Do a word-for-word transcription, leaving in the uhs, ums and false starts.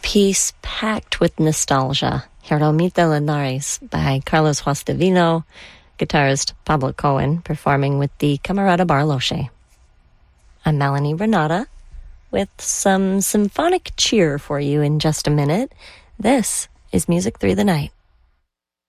piece packed with nostalgia, Jeromita Linares by Carlos Juastavino, guitarist Pablo Cohen, performing with the Camerata Barloche. I'm Melanie Renata with some symphonic cheer for you in just a minute. This is Music Through the Night.